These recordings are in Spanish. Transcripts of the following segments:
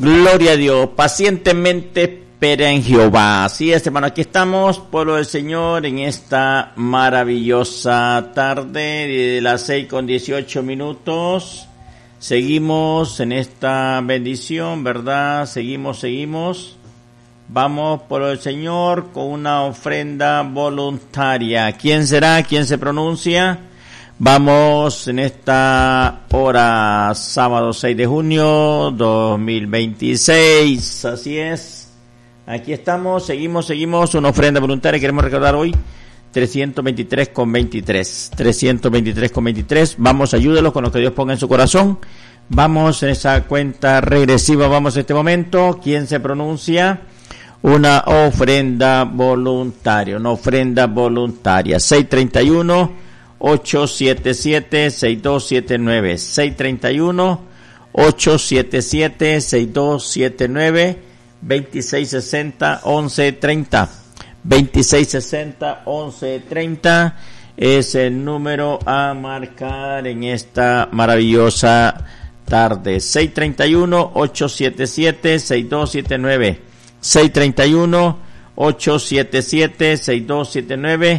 Gloria a Dios. Pacientemente espera en Jehová. Así es, hermano, aquí estamos, pueblo del Señor, en esta maravillosa tarde de las 6:18. Seguimos en esta bendición, ¿verdad? Seguimos. Vamos, pueblo del Señor, con una ofrenda voluntaria. ¿Quién será? ¿Quién se pronuncia? Vamos en esta hora, sábado 6 de junio 2026. Así es. Aquí estamos, seguimos. Una ofrenda voluntaria. Queremos recordar hoy 323,23. 323,23. Vamos, ayúdelos con lo que Dios ponga en su corazón. Vamos en esa cuenta regresiva. Vamos en este momento. ¿Quién se pronuncia? Una ofrenda voluntaria. 631-877-6279. 631-877-6279. 2660-1130. 2660-1130 es el número a marcar en esta maravillosa tarde. 631-877-6279. 631-877-6279.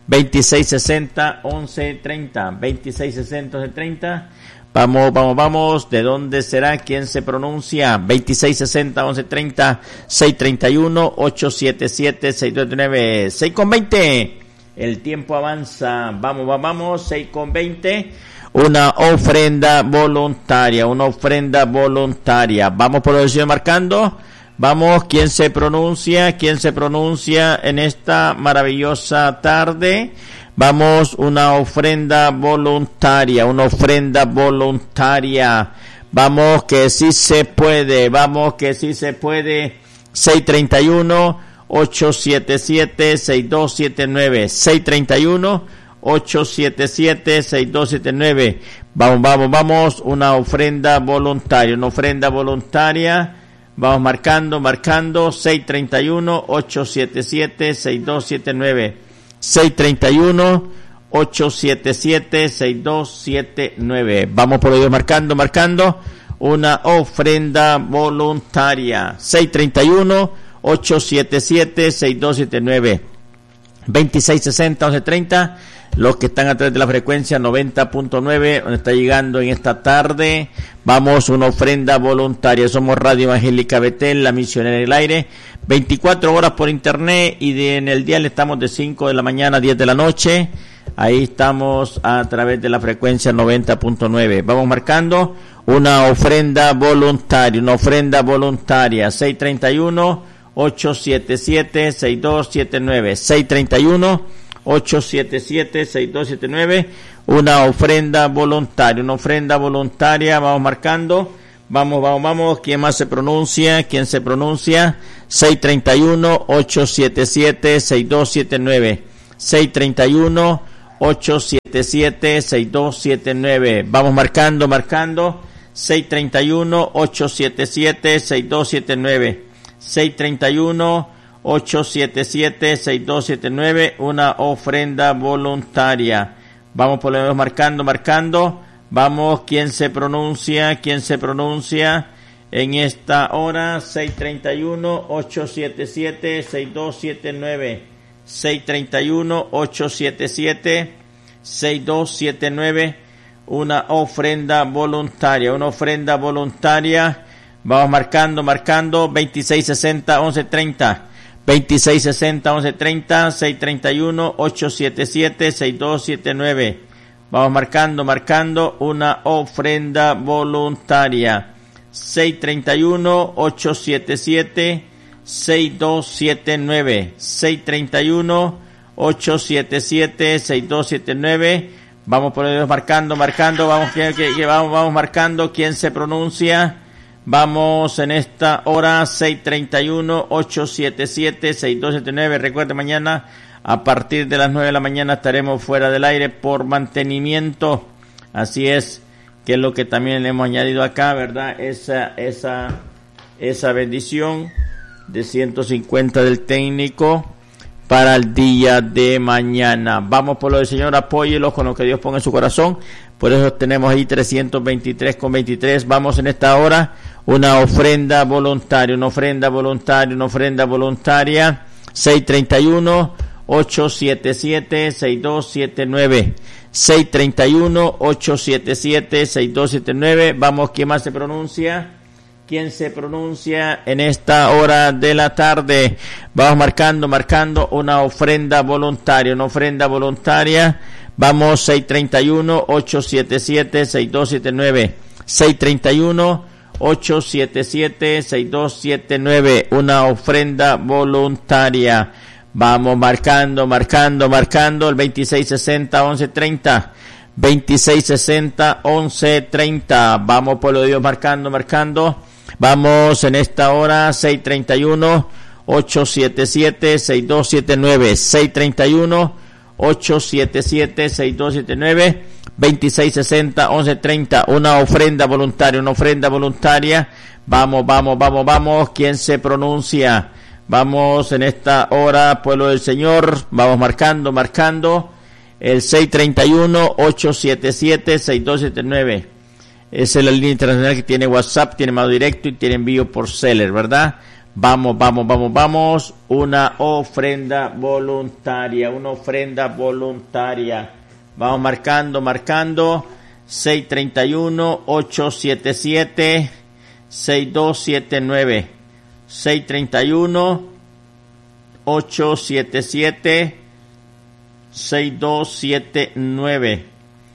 2660-1130. 2660-1130. Vamos. ¿De dónde será? ¿Quién se pronuncia? 2660-1130. 631-877-6279. 6:20. El tiempo avanza. Vamos. 6:20. Una ofrenda voluntaria. Vamos por lo que estoy marcando. Vamos, ¿quién se pronuncia en esta maravillosa tarde? Vamos, una ofrenda voluntaria. Vamos, que sí se puede. 631-877-6279. 631-877-6279. Vamos, una ofrenda voluntaria. Vamos marcando, 631-877-6279. 631-877-6279. Vamos por ello marcando, una ofrenda voluntaria. 631-877-6279. 2660-1130. Los que están a través de la frecuencia 90.9, donde está llegando en esta tarde, vamos, una ofrenda voluntaria. Somos Radio Evangélica Betel, la misionera en el aire, 24 horas por internet, y en el día estamos de 5 de la mañana a 10 de la noche. Ahí estamos a través de la frecuencia 90.9. Vamos marcando una ofrenda voluntaria. 631-877-6279. 631-877-6279, una ofrenda voluntaria. Vamos marcando, vamos, ¿quién más se pronuncia? 631-877-6279. 631-877-6279. Vamos marcando, 631-877-6279. 631-877-6279, una ofrenda voluntaria. Vamos por lo menos marcando. Vamos, ¿quién se pronuncia en esta hora? 631-877-6279. 631-877-6279, una ofrenda voluntaria. Vamos marcando, 2660-1130. 2660-1130, 631-877-6279. Vamos marcando una ofrenda voluntaria. 631-877-6279. 631-877-6279. Vamos por ellos marcando. Vamos marcando quién se pronuncia. Vamos en esta hora, 631-877-6279. Recuerde, mañana a partir de las 9 de la mañana estaremos fuera del aire por mantenimiento. Así es, que es lo que también le hemos añadido acá, ¿verdad? Esa bendición de 150 del técnico para el día de mañana. Vamos por lo del Señor, apóyelos con lo que Dios ponga en su corazón. Por eso tenemos ahí 323,23. Vamos en esta hora, una ofrenda voluntaria, 631-877-6279, 631-877-6279. Vamos, ¿quién más se pronuncia? ¿Quién se pronuncia en esta hora de la tarde? Vamos marcando una ofrenda voluntaria, Vamos, 631-877-6279, 631-877-6279, una ofrenda voluntaria. Vamos marcando el 2660-1130, 2660-1130. Vamos, pueblo de Dios, marcando. Vamos en esta hora, 631-877-6279, 631-877-6279, 2660-1130, una ofrenda voluntaria, Vamos, ¿quién se pronuncia? Vamos en esta hora, pueblo del Señor, vamos marcando, el 631-877-6279. Esa es la línea internacional que tiene WhatsApp, tiene modo directo y tiene envío por Seller, ¿verdad? Vamos, una ofrenda voluntaria, Vamos marcando, 631-877-6279, 631-877-6279,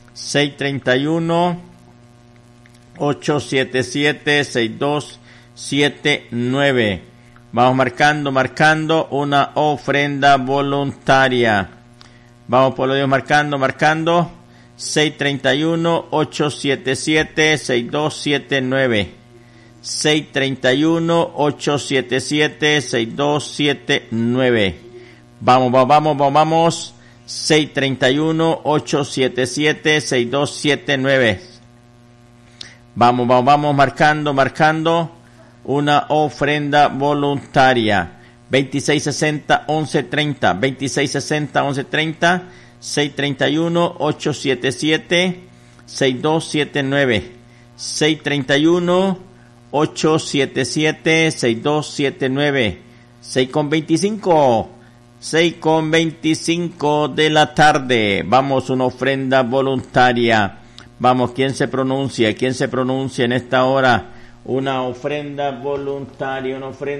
631-877-6279. Vamos marcando una ofrenda voluntaria. Vamos, por lo Dios, marcando. 631-877-6279. 631-877-6279. Vamos. 631-877-6279. Vamos marcando una ofrenda voluntaria. 2660-1130, 2660-1130, 631-877-6279, 631-877-6279, 6:25 de la tarde. Vamos, una ofrenda voluntaria. Vamos, ¿quién se pronuncia en esta hora? Una ofrenda voluntaria,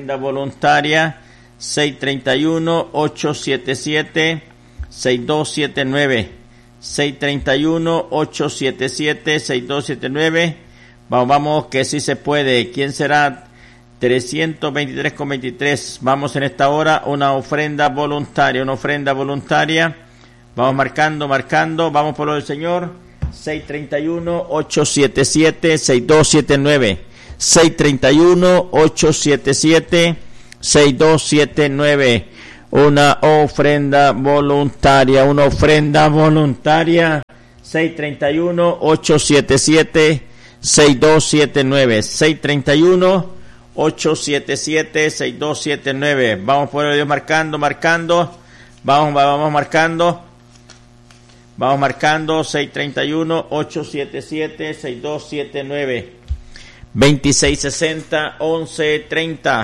631-877-6279, 631-877-6279. Vamos, que sí se puede. ¿Quién será? 323,23. Vamos en esta hora, una ofrenda voluntaria, Vamos marcando. Vamos por lo del Señor. 631-877-6279. 631-877-6279. Una ofrenda voluntaria, 631-877-6279. 631-877-6279. Vamos por Dios marcando. Vamos marcando 631-877-6279. 2660-1130.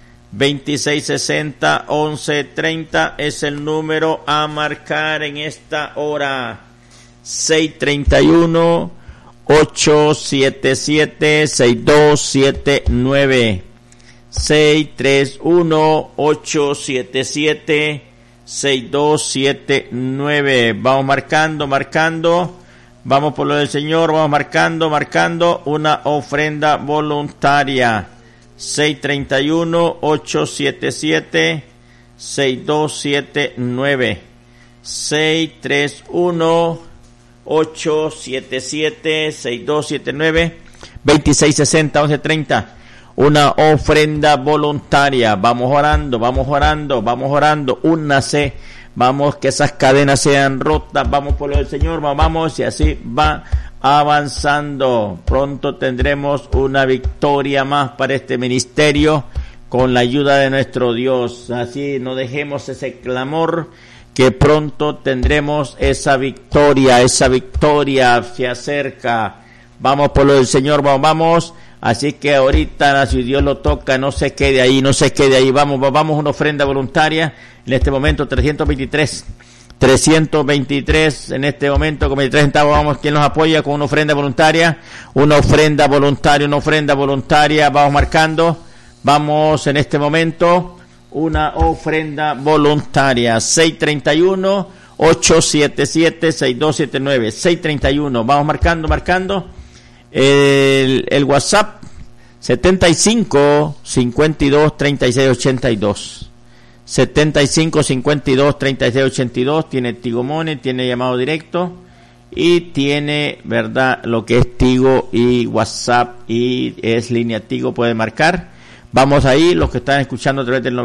2660-1130 es el número a marcar en esta hora. 631-877-6279. 631-877-6279. Vamos marcando. Vamos por lo del Señor. Vamos marcando una ofrenda voluntaria. 631-877-6279. 631-877-6279. 2660-1130. Una ofrenda voluntaria. Vamos orando. Únase. Vamos, que esas cadenas sean rotas. Vamos por lo del Señor. Vamos, y así va avanzando. Pronto tendremos una victoria más para este ministerio con la ayuda de nuestro Dios. Así no dejemos ese clamor, que pronto tendremos esa victoria se acerca. Vamos por lo del Señor, vamos Así que ahorita, si Dios lo toca, no se quede ahí. Vamos, una ofrenda voluntaria. En este momento, 323 en este momento, con 23 centavos. Vamos, ¿quién nos apoya con una ofrenda voluntaria? Una ofrenda voluntaria. Vamos marcando. Vamos en este momento, una ofrenda voluntaria. 631-877-6279. 631. Vamos marcando. El WhatsApp 75-52-3682. 75-52-3682. Tiene Tigo Money, tiene llamado directo y tiene, verdad, lo que es Tigo y WhatsApp y es línea Tigo, puede marcar. Vamos ahí, los que están escuchando a través del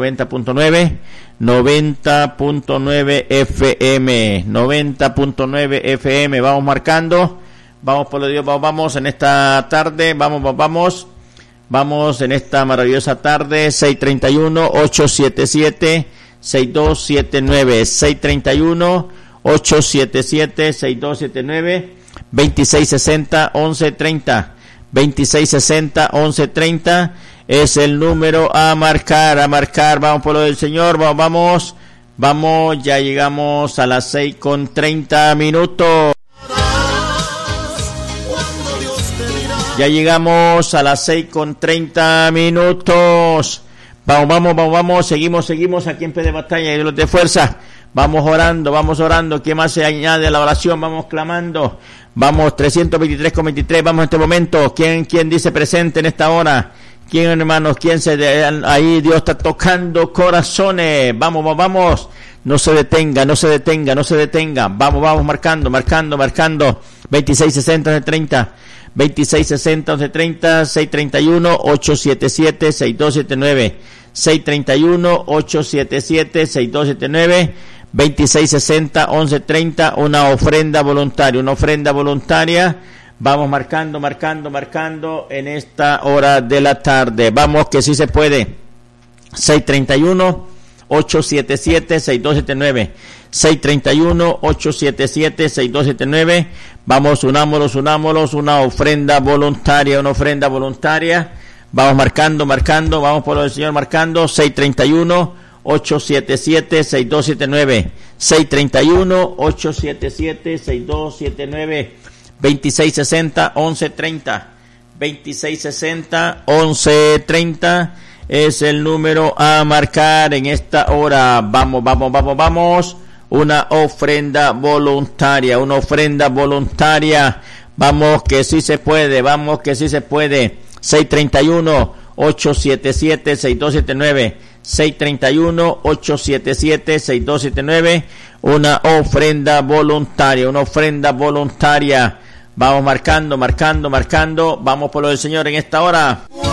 90.9 FM, vamos marcando. Vamos por lo de Dios, vamos en esta tarde, vamos en esta maravillosa tarde. 631-877-6279, 631-877-6279, 2660-1130, es el número a marcar, vamos por lo del Señor, vamos, ya llegamos a las 6:30. Ya llegamos a las 6:30. Vamos, seguimos aquí en pie de batalla y de los de fuerza. Vamos orando. ¿Qué más se añade a la oración? Vamos clamando. Vamos, 323,23. Vamos en este momento. ¿Quién dice presente en esta hora? ¿Quién, hermanos? Ahí Dios está tocando corazones. Vamos. No se detenga. Vamos marcando. 2660-30. 2660-1130, 631-877-6279, 631-877-6279, 2660-1130, una ofrenda voluntaria, vamos marcando en esta hora de la tarde, vamos que sí se puede, 631-877-6279, 631-877-6279, vamos, unámonos, una ofrenda voluntaria, vamos marcando, vamos por lo del Señor marcando, 631-877-6279, 631-877-6279, 2660-1130, 2660-1130, es el número a marcar en esta hora, vamos, una ofrenda voluntaria, vamos que sí se puede, 631-877-6279, 631-877-6279, una ofrenda voluntaria, vamos marcando, vamos por lo del Señor en esta hora.